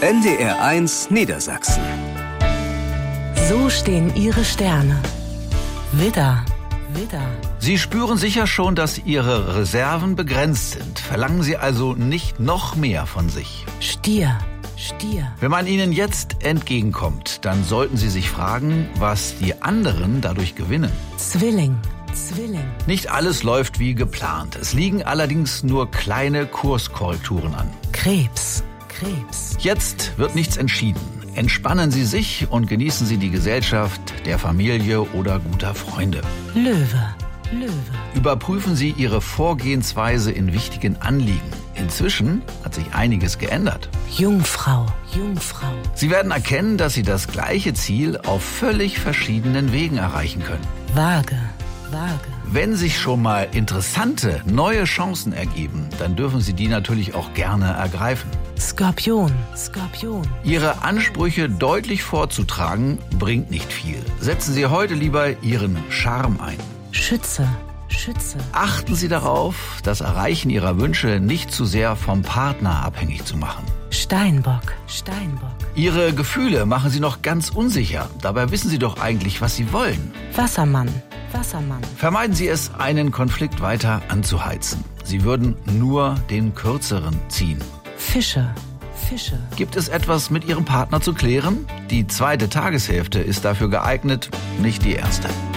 NDR1 Niedersachsen. So stehen Ihre Sterne. Widder, Widder. Sie spüren sicher schon, dass Ihre Reserven begrenzt sind. Verlangen Sie also nicht noch mehr von sich. Stier, Stier. Wenn man Ihnen jetzt entgegenkommt, dann sollten Sie sich fragen, was die anderen dadurch gewinnen. Zwilling, Zwilling. Nicht alles läuft wie geplant. Es liegen allerdings nur kleine Kurskorrekturen an. Krebs, Krebs. Jetzt wird nichts entschieden. Entspannen Sie sich und genießen Sie die Gesellschaft der Familie oder guter Freunde. Löwe, Löwe. Überprüfen Sie Ihre Vorgehensweise in wichtigen Anliegen. Inzwischen hat sich einiges geändert. Jungfrau, Jungfrau. Sie werden erkennen, dass Sie das gleiche Ziel auf völlig verschiedenen Wegen erreichen können. Waage, Waage. Wenn sich schon mal interessante, neue Chancen ergeben, dann dürfen Sie die natürlich auch gerne ergreifen. Skorpion, Skorpion. Ihre Ansprüche deutlich vorzutragen, bringt nicht viel. Setzen Sie heute lieber Ihren Charme ein. Schütze, Schütze. Achten Sie darauf, das Erreichen Ihrer Wünsche nicht zu sehr vom Partner abhängig zu machen. Steinbock, Steinbock. Ihre Gefühle machen Sie noch ganz unsicher. Dabei wissen Sie doch eigentlich, was Sie wollen. Wassermann, Wassermann. Vermeiden Sie es, einen Konflikt weiter anzuheizen. Sie würden nur den kürzeren ziehen. Fische, Fische. Gibt es etwas mit Ihrem Partner zu klären? Die zweite Tageshälfte ist dafür geeignet, nicht die erste.